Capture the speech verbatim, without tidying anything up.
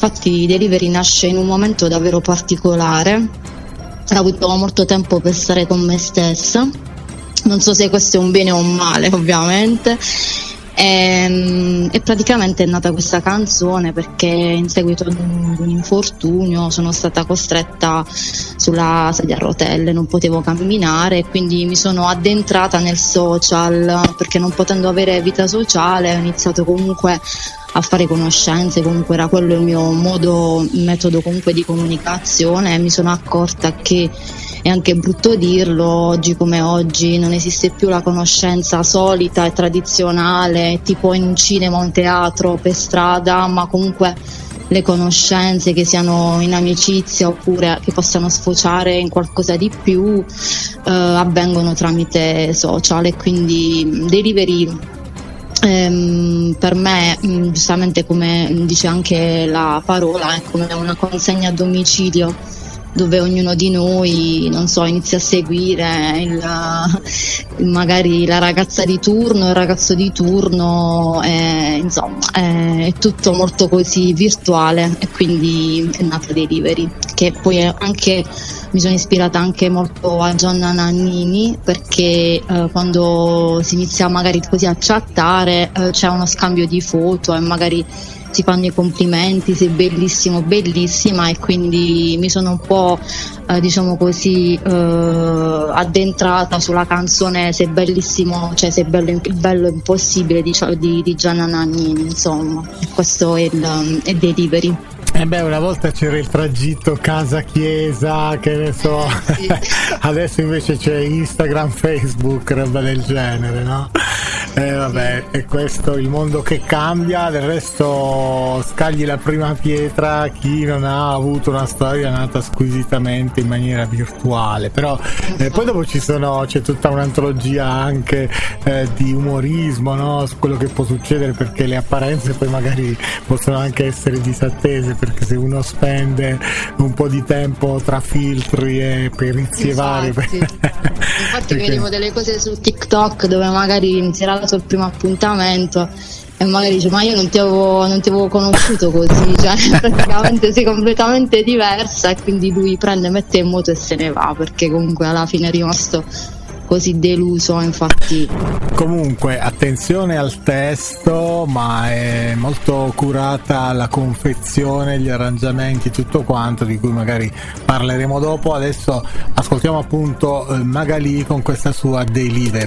infatti Delivery nasce in un momento davvero particolare, ho avuto molto tempo per stare con me stessa, non so se questo è un bene o un male ovviamente. E, e praticamente è nata questa canzone perché in seguito ad un, un infortunio sono stata costretta sulla sedia a rotelle, non potevo camminare e quindi mi sono addentrata nel social, perché non potendo avere vita sociale ho iniziato comunque a fare conoscenze, comunque era quello il mio modo, metodo comunque di comunicazione, e mi sono accorta che, è anche brutto dirlo, oggi come oggi non esiste più la conoscenza solita e tradizionale, tipo in un cinema o un teatro per strada, ma comunque le conoscenze che siano in amicizia oppure che possano sfociare in qualcosa di più eh, avvengono tramite social, e quindi Delivery ehm, per me, giustamente come dice anche la parola, è come una consegna a domicilio, dove ognuno di noi, non so, inizia a seguire il, magari la ragazza di turno, il ragazzo di turno, e, insomma è, è tutto molto così virtuale, e quindi è nata Delivery, che poi è anche, mi sono ispirata anche molto a Gianna Nannini, perché eh, quando si inizia magari così a chattare eh, c'è uno scambio di foto e magari si fanno i complimenti, sei bellissimo, bellissima, e quindi mi sono un po' eh, diciamo così eh, addentrata sulla canzone Sei bellissimo, cioè sei bello, il bello impossibile di, di, di Gianna Nannini, insomma, e questo è il è Delivery. Eh beh, una volta c'era il tragitto casa-chiesa, che ne so, eh, sì. Adesso invece c'è Instagram, Facebook, roba del genere, no? E eh, vabbè, sì. E questo il mondo che cambia, del resto scagli la prima pietra chi non ha avuto una storia nata squisitamente in maniera virtuale, però eh, poi dopo ci sono, c'è tutta un'antologia anche eh, di umorismo, no? Su quello che può succedere, perché le apparenze poi magari possono anche essere disattese, perché se uno spende un po' di tempo tra filtri e perizie infatti, varie infatti vedevo delle cose su TikTok dove magari si era dato il primo appuntamento e magari dice: ma io non ti avevo, non ti avevo conosciuto così, cioè praticamente sei completamente diversa, e quindi lui prende, mette in moto e se ne va, perché comunque alla fine è rimasto così deluso, infatti. Comunque attenzione al testo, ma è molto curata la confezione, gli arrangiamenti, tutto quanto, di cui magari parleremo dopo. Adesso ascoltiamo appunto Magali con questa sua Delivery.